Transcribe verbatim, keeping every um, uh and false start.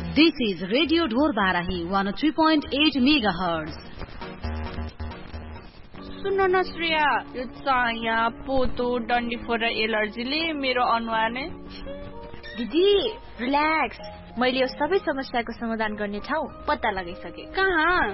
This is Radio Dhor Barahi one oh three point eight megahertz. सुन्नु न श्रेया, यो चाया पोतो डन्डीफोर र एलर्जीले मेरो अनुहार नै। दिदी रिल्याक्स, मैले यो सबै समस्याको समाधान गर्ने ठाउँ पत्ता लगाइसके। कहाँ?